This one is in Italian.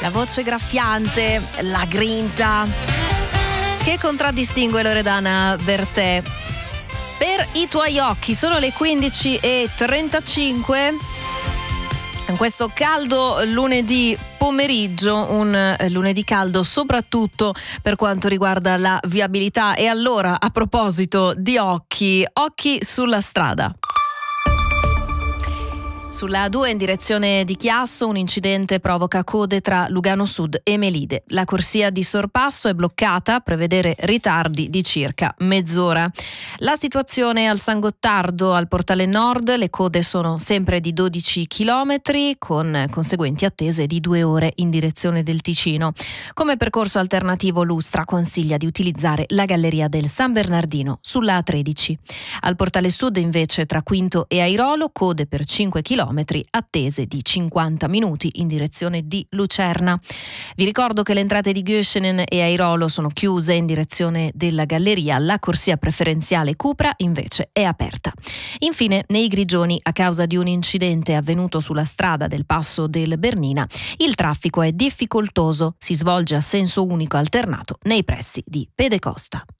La voce graffiante, la grinta che contraddistingue Loredana Bertè. Per i tuoi occhi sono le 15:35. In questo caldo lunedì pomeriggio, un lunedì caldo soprattutto per quanto riguarda la viabilità. E allora, a proposito di occhi sulla strada. Sulla A2 in direzione di Chiasso un incidente provoca code tra Lugano Sud e Melide. La corsia di sorpasso è bloccata, a prevedere ritardi di circa mezz'ora. La situazione al San Gottardo al Portale Nord, le code sono sempre di 12 chilometri con conseguenti attese di 2 ore in direzione del Ticino. Come percorso alternativo Lustra consiglia di utilizzare la galleria del San Bernardino sulla A13. Al Portale Sud invece tra Quinto e Airolo code per 5 chilometri, attese di 50 minuti in direzione di Lucerna. Vi ricordo che le entrate di Göschenen e Airolo sono chiuse in direzione della galleria, la corsia preferenziale Cupra invece è aperta. Infine, nei Grigioni, a causa di un incidente avvenuto sulla strada del Passo del Bernina, il traffico è difficoltoso, si svolge a senso unico alternato nei pressi di Pedecosta.